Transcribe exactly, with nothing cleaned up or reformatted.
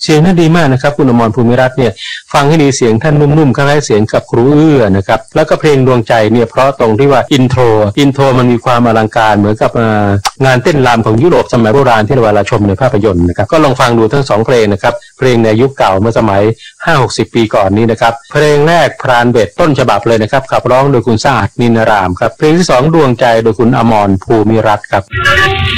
เสียงท่านดีมากนะครับคุณอมรภูมิรัตน์เนี่ยฟังให้ดีเสียงท่านนุ่มๆคล้ายๆเสียงกับครูเอื้อนะครับแล้วก็เพลงดวงใจเนี่ยเพราะตรงที่ว่าอินโทรอินโทรมันมีความอลังการเหมือนกับงานเต้นรำของยุโรปสมัยโบราณที่เราเวลาชมในภาพยนตร์นะครับก็ลองฟังดูทั้งสองเพลงนะครับเพลงในยุคเก่าเมื่อสมัย ห้าหกสิบ ปีก่อนนี้นะครับเพลงแรกพรานเบสต้นฉบับเลยนะครับขับร้องโดยคุณสะอาดนินรามครับเพลงที่สองดวงใจโดยคุณอมรภูมิรัตน์ครับ